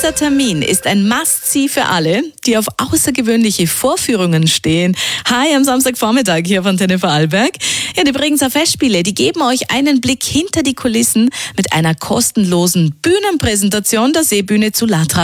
Dieser Termin ist ein Must-See für alle, die auf außergewöhnliche Vorführungen stehen. Hi, am Samstagvormittag hier von TV Vorarlberg. Ja, die Bregenzer Festspiele, die geben euch einen Blick hinter die Kulissen mit einer kostenlosen Bühnenpräsentation der Seebühne zu Latra.